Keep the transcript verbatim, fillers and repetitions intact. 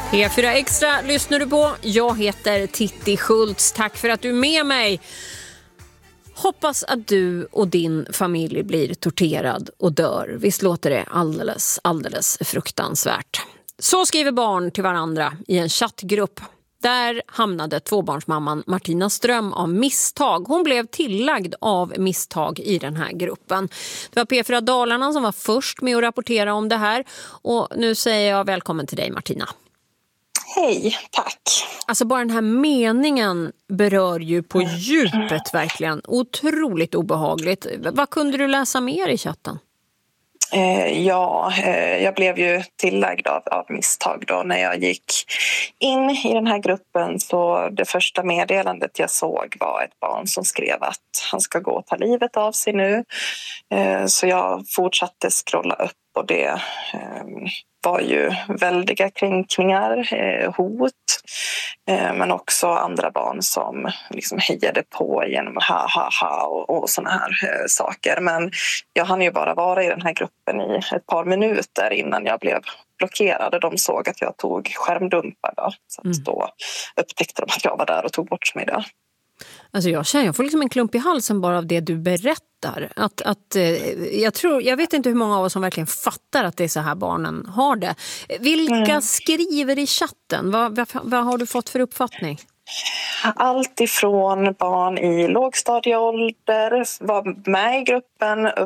P fyra Extra lyssnar du på. Jag heter Titti Schultz. Tack för att du är med mig. Hoppas att du och din familj blir torterad och dör. Visst låter det alldeles, alldeles fruktansvärt. Så skriver barn till varandra i en chattgrupp. Där hamnade tvåbarnsmamman Martina Ström av misstag. Hon blev tillagd av misstag i den här gruppen. Det var P fyra Dalarna som var först med att rapportera om det här. Och nu säger jag välkommen till dig, Martina. Hej, tack. Alltså bara den här meningen berör ju på djupet verkligen. Otroligt obehagligt. Vad kunde du läsa mer i chatten? Eh, ja, eh, jag blev ju tillagd av, av misstag då när jag gick in i den här gruppen. Så det första meddelandet jag såg var ett barn som skrev att han ska gå och ta livet av sig nu. Eh, så jag fortsatte scrolla upp och det eh, var ju väldiga kränkningar, eh, hot. Eh, men också andra barn som liksom hejade på genom ha ha ha och, och såna här eh, saker. Men jag hann ju bara vara i den här gruppen i ett par minuter innan jag blev blockerad. De såg att jag tog skärmdumpar då. Så att då upptäckte de att jag var där och tog bort mig där. Alltså jag känner, jag får liksom en klump i halsen bara av det du berättar. Att, att, eh, jag, tror, jag vet inte hur många av oss som verkligen fattar att det är så här barnen har det. Vilka mm. skriver i chatten? Vad, vad, vad har du fått för uppfattning? Allt ifrån barn i lågstadieålder, var med i gruppen, upp